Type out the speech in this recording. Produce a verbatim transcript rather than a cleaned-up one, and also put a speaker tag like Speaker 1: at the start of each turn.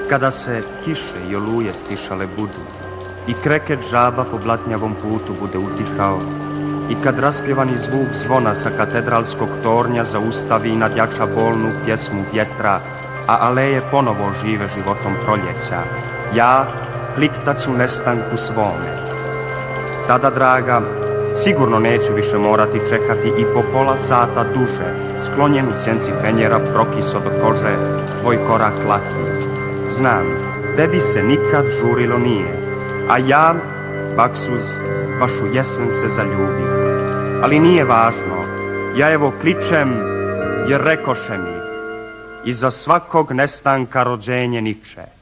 Speaker 1: Kada se kiše i oluje stišale budu i kreket žaba po blatnjavom putu bude utihao i kad raspjevani zvuk zvona sa katedralskog tornja zaustavi i nadjača bolnu pjesmu vjetra, a aleje ponovo žive životom proljeća, ja kliktaću nestanku svome. Tada, draga, sigurno neću više morati čekati i po pola sata duže, sklonjen u sjenci fenjera prokiso do kože, tvoj korak laki. Znam, tebi se nikad žurilo nije, a ja, baksuz, baš u jesen se zaljubih. Ali nije važno, ja evo kličem jer rekoše mi, iza svakog nestanka rođenje niče.